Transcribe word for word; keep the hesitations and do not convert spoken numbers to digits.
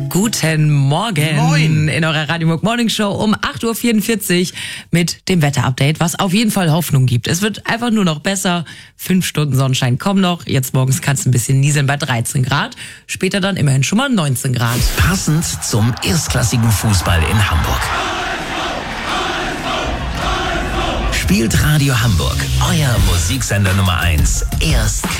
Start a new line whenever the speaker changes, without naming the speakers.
Guten Morgen.
Moin.
In eurer Radio Muck Morning Show um acht Uhr vierundvierzig mit dem Wetterupdate, was auf jeden Fall Hoffnung gibt. Es wird einfach nur noch besser. Fünf Stunden Sonnenschein kommen noch. Jetzt morgens kann es ein bisschen nieseln bei dreizehn Grad. Später dann immerhin schon mal neunzehn Grad.
Passend zum erstklassigen Fußball in Hamburg. Spielt Radio Hamburg, euer Musiksender Nummer eins, erst